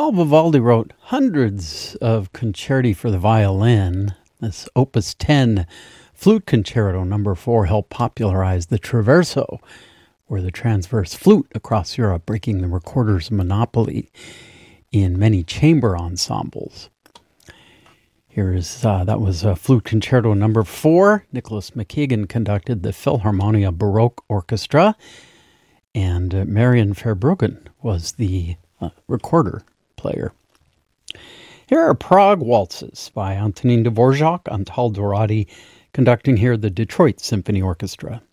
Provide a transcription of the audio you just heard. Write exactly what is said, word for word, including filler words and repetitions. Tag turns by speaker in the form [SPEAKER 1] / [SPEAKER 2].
[SPEAKER 1] Well, Vivaldi wrote hundreds of concerti for the violin. This Opus ten Flute Concerto number four helped popularize the traverso, or the transverse flute, across Europe, breaking the recorder's monopoly in many chamber ensembles. Here's uh, that was uh, Flute Concerto number four. Nicholas McKagan conducted the Philharmonia Baroque Orchestra, and uh, Marian Verbruggen was the uh, recorder player. Here are Prague Waltzes by Antonin Dvorak, Antal Dorati, conducting here the Detroit Symphony Orchestra.